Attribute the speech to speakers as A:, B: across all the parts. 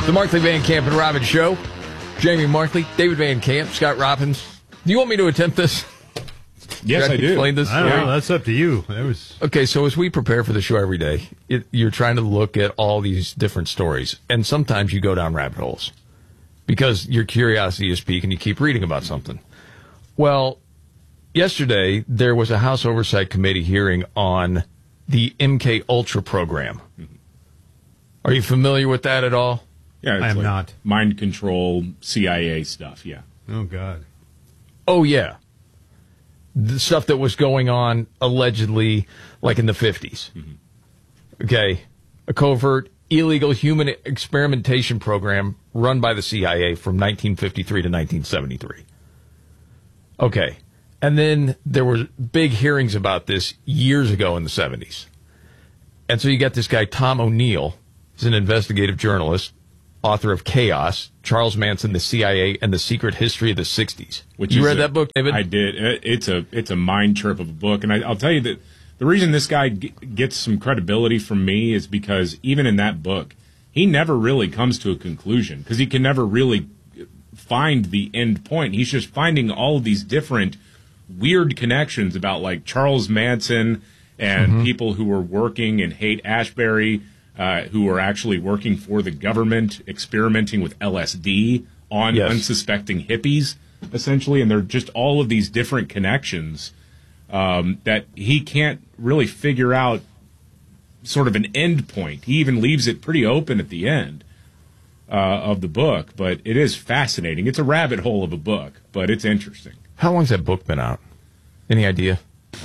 A: The Markley, Van Camp, and Robbins Show. Jamie Markley, David Van Camp, Scott Robbins. Do you want me to attempt this?
B: Yes, I do.
A: Explain this?
C: I don't know. That's up to you.
A: Okay, so as we prepare for the show every day, you're trying to look at all these different stories, and sometimes you go down rabbit holes because your curiosity is piqued and you keep reading about something. Well, yesterday there was a House Oversight Committee hearing on the MK Ultra program. Are you familiar with that at all?
B: Yeah,
C: I am not.
B: Mind control, CIA stuff, yeah.
C: Oh, God.
A: Oh, yeah. The stuff that was going on allegedly like in the 50s. Mm-hmm. Okay. A covert, illegal human experimentation program run by the CIA from 1953 to 1973. Okay. And then there were big hearings about this years ago in the 70s. And so you got this guy, Tom O'Neill. He's an investigative journalist, author of Chaos, Charles Manson, the CIA, and the Secret History of the 60s. You read that book, David?
B: I did. It's a mind trip of a book. And I'll tell you that the reason this guy gets some credibility from me is because even in that book, he never really comes to a conclusion because he can never really find the end point. He's just finding all of these different weird connections about like Charles Manson and people who were working in Haight-Ashbury, who were actually working for the government, experimenting with LSD on unsuspecting hippies, essentially. And they're just all of these different connections that he can't really figure out sort of an end point. He even leaves it pretty open at the end of the book. But it is fascinating. It's a rabbit hole of a book, but it's interesting.
A: How long's that book been out? Any idea?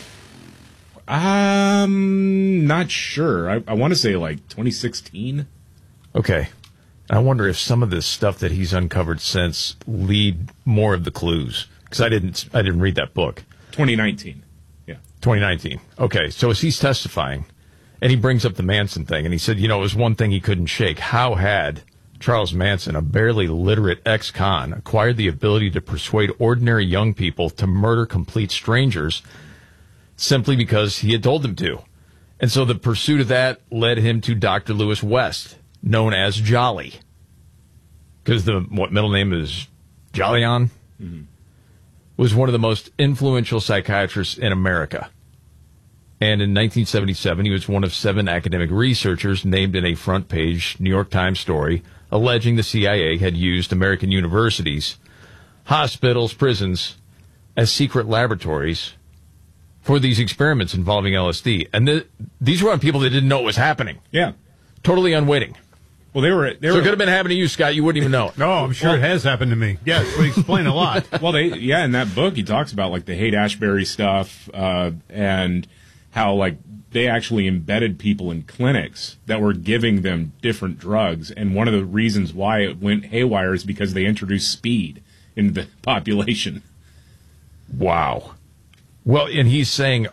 B: Not sure. I want to say like 2016.
A: Okay. I wonder if some of this stuff that he's uncovered since lead more of the clues. Because I didn't read that book.
B: 2019. Yeah.
A: 2019. Okay. So as he's testifying, and he brings up the Manson thing, and he said, it was one thing he couldn't shake. How had Charles Manson, a barely literate ex-con, acquired the ability to persuade ordinary young people to murder complete strangers simply because he had told them to? And so the pursuit of that led him to Dr. Lewis West, known as Jolly. Because middle name is Jolyon? Mm-hmm. Was one of the most influential psychiatrists in America. And in 1977, he was one of 7 academic researchers named in a front-page New York Times story alleging the CIA had used American universities, hospitals, prisons as secret laboratories for these experiments involving LSD. And these were on people that didn't know what was happening.
B: Yeah.
A: Totally unwitting.
B: Well, they were.
A: So it could have been happening to you, Scott. You wouldn't even know it.
C: No, I'm sure it has happened to me. Yes, we explain a lot.
B: Well, in that book, he talks about like the Haight-Ashbury stuff and how like they actually embedded people in clinics that were giving them different drugs. And one of the reasons why it went haywire is because they introduced speed into the population.
A: Wow. Well, and he's saying,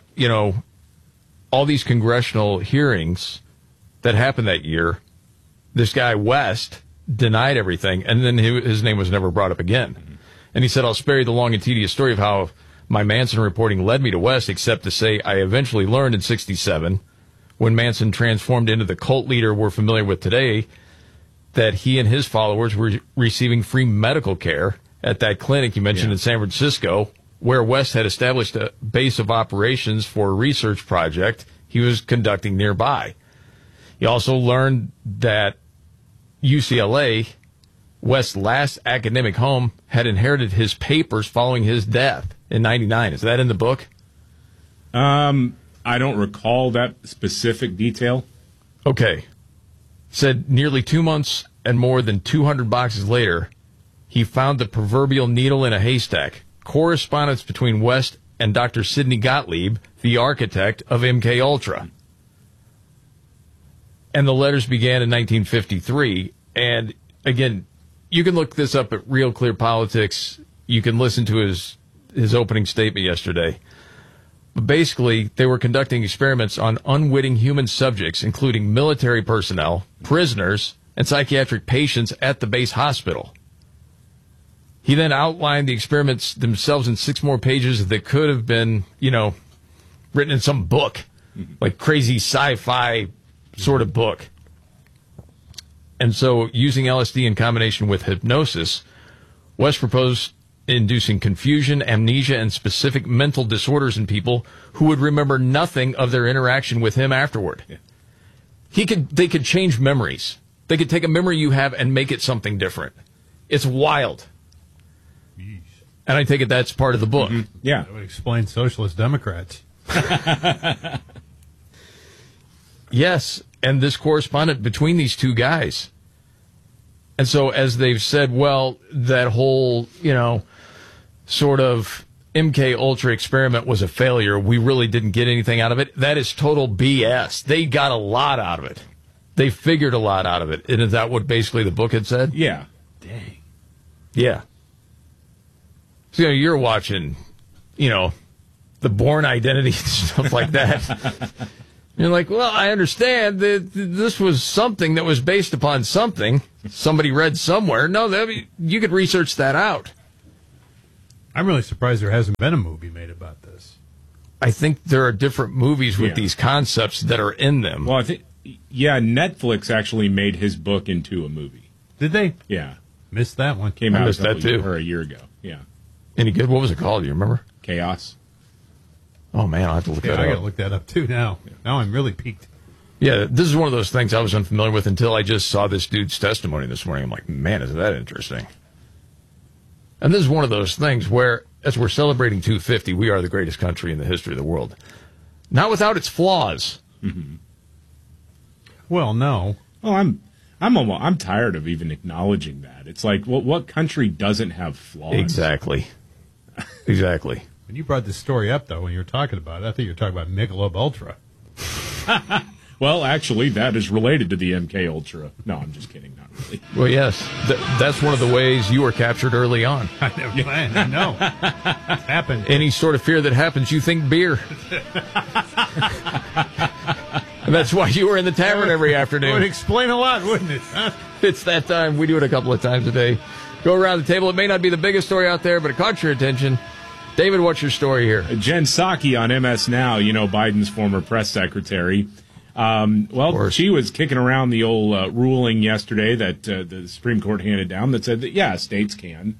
A: all these congressional hearings that happened that year, this guy West denied everything, and then his name was never brought up again. Mm-hmm. And he said, I'll spare you the long and tedious story of how my Manson reporting led me to West, except to say I eventually learned in 1967, when Manson transformed into the cult leader we're familiar with today, that he and his followers were receiving free medical care at that clinic you mentioned in San Francisco, where West had established a base of operations for a research project he was conducting nearby. He also learned that UCLA, West's last academic home, had inherited his papers following his death in 1999. Is that in the book?
B: I don't recall that specific detail.
A: Okay. Said nearly 2 months and more than 200 boxes later, he found the proverbial needle in a haystack. Correspondence between West and Dr. Sidney Gottlieb, the architect of MK Ultra. And the letters began in 1953. And again, you can look this up at Real Clear Politics. You can listen to his opening statement yesterday. But basically, they were conducting experiments on unwitting human subjects, including military personnel, prisoners, and psychiatric patients at the base hospital. He then outlined the experiments themselves in 6 more pages that could have been, written in some book, like crazy sci-fi sort of book. And so, using LSD in combination with hypnosis, West proposed inducing confusion, amnesia, and specific mental disorders in people who would remember nothing of their interaction with him afterward.
B: Yeah.
A: They could change memories. They could take a memory you have and make it something different. It's wild.
C: Yeesh.
A: And I take it that's part of the book.
B: Mm-hmm. Yeah.
C: That would explain socialist Democrats.
A: Yes, and this correspondent between these two guys. And so as they've said, well, that whole, sort of MK Ultra experiment was a failure. We really didn't get anything out of it. That is total BS. They got a lot out of it. They figured a lot out of it. And is that what basically the book had said?
B: Yeah.
C: Dang.
A: Yeah. So you're watching, the Bourne Identity and stuff like that. You're like, well, I understand that this was something that was based upon something somebody read somewhere. No, you could research that out.
C: I'm really surprised there hasn't been a movie made about this.
A: I think there are different movies with
B: Yeah.
A: these concepts that are in them.
B: Well, I think, Netflix actually made his book into a movie.
C: Did they?
B: Yeah.
C: Missed that one.
B: Came
A: I
B: out
A: missed that too.
B: a year ago. Yeah.
A: Any good? What was it called? Do you remember?
B: Chaos.
A: Oh, man, I'll have to look
C: Yeah,
A: that
C: I got
A: up.
C: to look that up too now. Now I'm really piqued.
A: Yeah, this is one of those things I was unfamiliar with until I just saw this dude's testimony this morning. I'm like, man, is that interesting? And this is one of those things where, as we're celebrating 250, we are the greatest country in the history of the world. Not without its flaws.
C: Well, no.
B: Well, I'm tired of even acknowledging that. It's like, what country doesn't have flaws?
A: Exactly. Exactly.
C: When you brought this story up, though, when you were talking about it, I think you were talking about Michelob Ultra.
B: Well, actually, that is related to the MK Ultra. No, I'm just kidding. Not really.
A: Well, yes, that's one of the ways you were captured early on.
C: I never planned. I know. It's happened.
A: Any sort of fear that happens, you think beer. And that's why you were in the tavern every
C: It would
A: afternoon.
C: explain a lot, wouldn't it? Huh?
A: It's that time. We do it a couple of times a day. Go around the table. It may not be the biggest story out there, but it caught your attention. David, what's your story here?
B: Jen Psaki on MS Now, Biden's former press secretary. She was kicking around the old ruling yesterday that the Supreme Court handed down that said that, states can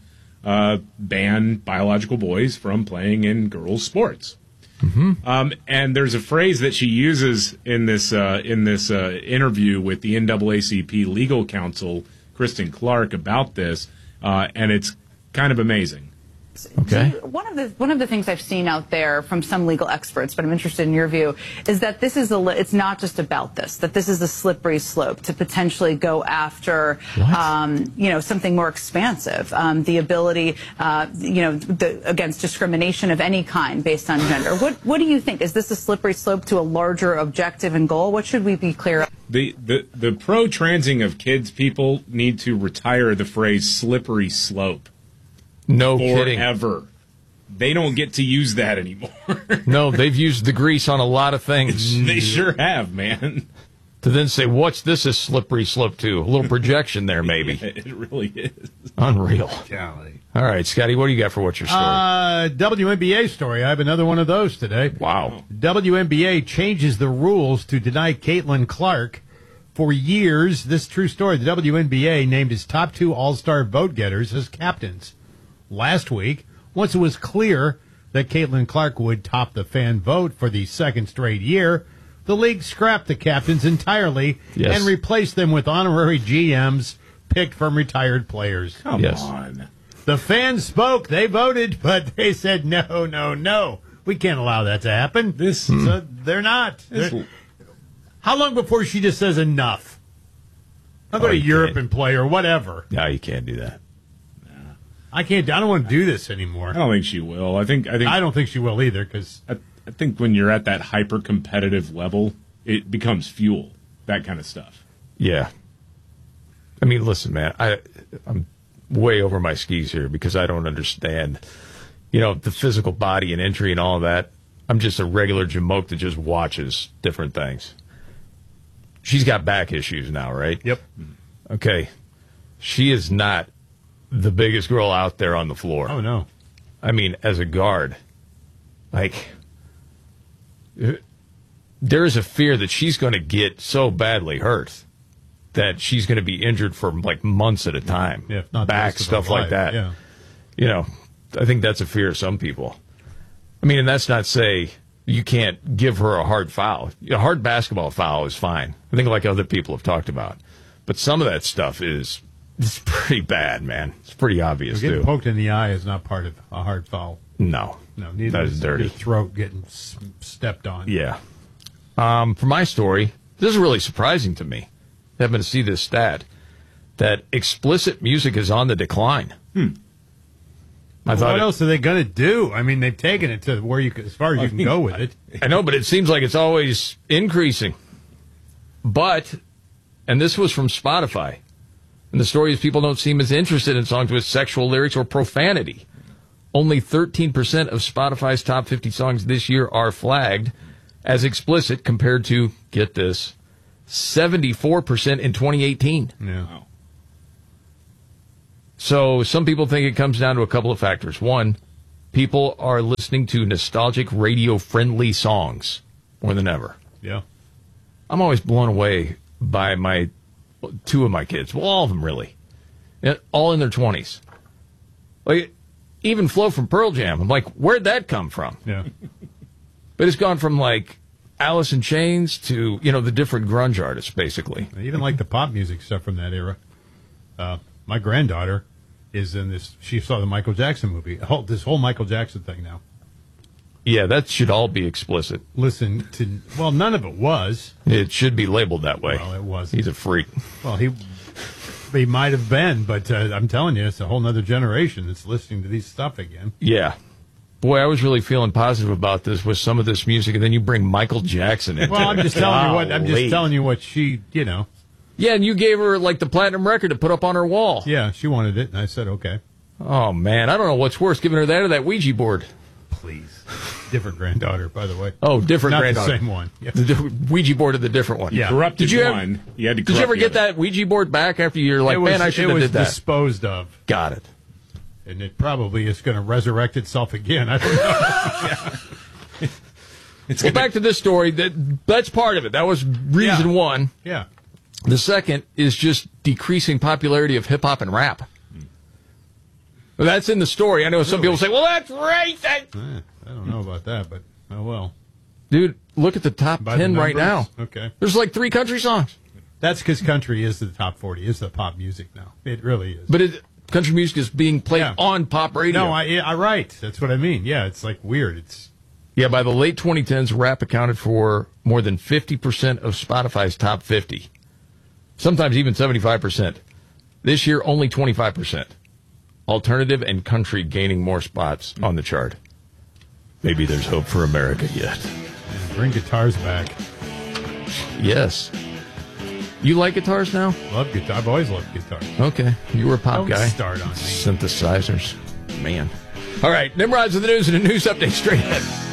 B: ban biological boys from playing in girls' sports. Mm-hmm. And there's a phrase that she uses in this interview with the NAACP legal counsel, Kristen Clark, about this, and it's kind of amazing.
A: Okay.
D: One of the things I've seen out there from some legal experts, but I'm interested in your view, is that this is it's not just about this, that this is a slippery slope to potentially go after, something more expansive, the ability, against discrimination of any kind based on gender. What do you think? Is this a slippery slope to a larger objective and goal? What should we be clear of?
B: The pro-transing of kids people need to retire the phrase slippery slope.
A: No kidding.
B: Forever. They don't get to use that anymore.
A: No, they've used the grease on a lot of things.
B: They sure have, man.
A: To then say, what's this a slippery slope to? A little projection there, maybe.
B: It really is.
A: Unreal.
C: Golly.
A: All right, Scotty, what do you got for what's your story?
C: WNBA story. I have another one of those today.
A: Wow.
C: WNBA changes the rules to deny Caitlin Clark. For years, this true story, the WNBA named its top two All-Star vote getters as captains. Last week, once it was clear that Caitlin Clark would top the fan vote for the second straight year, the league scrapped the captains entirely and replaced them with honorary GMs picked from retired players.
B: Come on.
C: The fans spoke. They voted, but they said, no. We can't allow that to happen. So they're not. How long before she just says enough? I'll go to Europe and play or whatever.
A: No, you can't do that.
C: I don't want to do this anymore.
B: I don't think she will. I
C: don't think she will either, because
B: I think when you're at that hyper-competitive level, it becomes fuel, that kind of stuff.
A: Yeah. I mean, listen, man, I'm way over my skis here because I don't understand, the physical body and injury and all that. I'm just a regular jamoke that just watches different things. She's got back issues now, right?
C: Yep.
A: Okay. She is not the biggest girl out there on the floor.
C: Oh, no.
A: I mean, as a guard, there is a fear that she's going to get so badly hurt that she's going to be injured for like months at a time.
C: Yeah, if not the
A: back,
C: rest of her
A: stuff like
C: life,
A: that.
C: yeah.
A: You know, I think that's a fear of some people. I mean, and that's not say you can't give her a hard foul. A hard basketball foul is fine. I think like other people have talked about. But some of that stuff is it's pretty bad, man. It's pretty obvious,
C: Getting
A: too.
C: poked in the eye is not part of a hard foul.
A: No.
C: No, neither
A: That is dirty.
C: your throat getting stepped on.
A: Yeah. For my story, this is really surprising to me. Having to see this stat that explicit music is on the decline. I thought
C: What else are they going to do? I mean, they've taken it to where as far as you can go with it.
A: I know, but it seems like it's always increasing. But, and this was from Spotify, and the story is people don't seem as interested in songs with sexual lyrics or profanity. Only 13% of Spotify's top 50 songs this year are flagged as explicit compared to, get this, 74% in 2018.
C: Yeah.
B: Wow.
A: So some people think it comes down to a couple of factors. One, people are listening to nostalgic radio-friendly songs more than ever.
C: Yeah.
A: I'm always blown away by two of my kids. Well, all of them, really. All in their 20s. Like, even Flo from Pearl Jam. I'm like, where'd that come from?
C: Yeah.
A: But it's gone from, like, Alice in Chains to, the different grunge artists, basically.
C: I even like the pop music stuff from that era. My granddaughter is in this. She saw the Michael Jackson movie. This whole Michael Jackson thing now.
A: Yeah, that should all be explicit.
C: Listen to. Well, none of it was.
A: It should be labeled that way.
C: Well, it wasn't.
A: He's a freak.
C: Well, he might have been, but I'm telling you, it's a whole other generation that's listening to these stuff again.
A: Yeah. Boy, I was really feeling positive about this with some of this music, and then you bring Michael Jackson in.
C: Well, I'm just telling you what she,
A: Yeah, and you gave her, like, the platinum record to put up on her wall.
C: Yeah, she wanted it, and I said, okay.
A: Oh, man, I don't know what's worse, giving her that or that Ouija board.
C: Please. Different granddaughter, by the way.
A: Oh, different
C: Not
A: granddaughter.
C: the same one. Yeah.
A: The Ouija board of the different one.
C: Yeah.
B: Corrupted
A: Did you
B: one. You had to
A: Did you ever
B: corrupt
A: get
B: the other.
A: that Ouija board back after you're like, man, I should have did that?
C: It was disposed of,
A: Got it.
C: and it probably is going to resurrect itself again. I don't know.
A: Well, back to this story. That's part of it. That was reason one.
C: Yeah.
A: The second is just decreasing popularity of hip-hop and rap. Well, that's in the story. I know some people say, well, that's right.
C: I don't know about that, but oh well.
A: Dude, look at the top
C: By the
A: 10 right now.
C: numbers? Okay.
A: There's like 3 country songs.
C: That's because country is the top 40, is the pop music now. It really is.
A: But country music is being played
C: Yeah.
A: on pop radio.
C: No, I right. That's what I mean. Yeah, it's like weird.
A: Yeah, by the late 2010s, rap accounted for more than 50% of Spotify's top 50. Sometimes even 75%. This year, only 25%. Alternative and country gaining more spots on the chart. Maybe there's hope for America yet.
C: Bring guitars back.
A: Yes. You like guitars now?
C: Love guitar. I've always loved guitar.
A: Okay. You were a pop
C: Don't
A: guy.
C: start on me.
A: Synthesizers. Man. All right. Nimrod's with the news and a news update straight ahead.